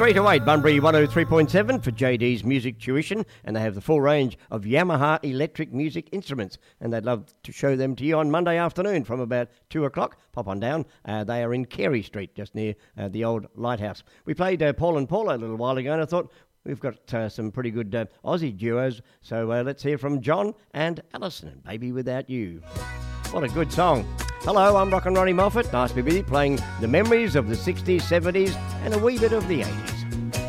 3 to 8, Bunbury 103.7 for JD's Music Tuition, and they have the full range of Yamaha electric music instruments, and they'd love to show them to you on Monday afternoon from about 2 o'clock. Pop on down. They are in Carey Street, just near the old lighthouse. We played Paul and Paula a little while ago, and I thought we've got some pretty good Aussie duos, so let's hear from John and Alison and Baby Without You. What a good song. Hello, I'm Rock and Ronnie Moffat. Nice to be with you, playing the memories of the 60s, 70s, and a wee bit of the 80s.